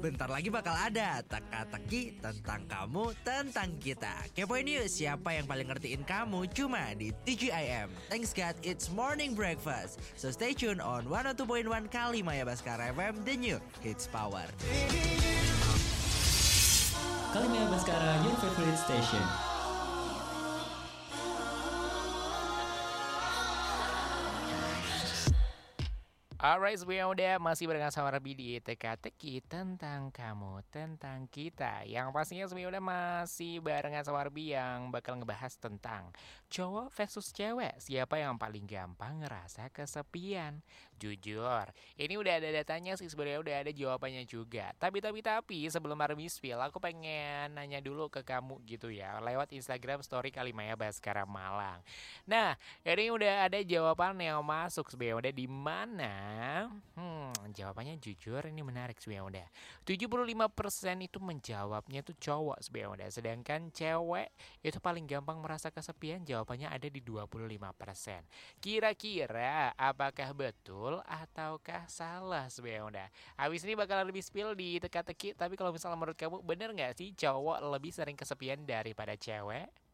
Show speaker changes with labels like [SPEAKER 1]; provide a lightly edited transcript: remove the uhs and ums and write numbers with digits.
[SPEAKER 1] Bentar lagi bakal ada teka-teki tentang kamu, tentang kita. Kepoin yuk siapa yang paling ngertiin kamu cuma di TGIM. Thanks God, it's morning breakfast. So stay tuned on 102.1 Kalimaya Baskara FM, the new hits power.
[SPEAKER 2] Kalimaya Baskara, your favorite station.
[SPEAKER 3] Alright, sebelumnya udah masih barengan sama Rabi di teka-teki tentang kamu, tentang kita. Yang pastinya sebelumnya udah masih barengan sama Rabi yang bakal ngebahas tentang cowok versus cewek. Siapa yang paling gampang ngerasa kesepian? Jujur, ini udah ada datanya sih, sebenarnya udah ada jawabannya juga. Tapi sebelum Rabi spill, aku pengen nanya dulu ke kamu gitu ya, lewat Instagram story Kalimaya Baskara Malang. Nah, ini udah ada jawaban yang masuk sebenarnya udah di mana? Jawabannya jujur ini menarik sebenarnya udah. 75% itu menjawabnya itu cowok sebenarnya udah. Sedangkan cewek itu paling gampang merasa kesepian, jawabannya ada di 25%. Kira-kira apakah betul ataukah salah sebenarnya udah. Habis ini bakal lebih spill di teka-teki, tapi kalau misalnya menurut kamu bener nggak sih cowok lebih sering kesepian daripada cewek?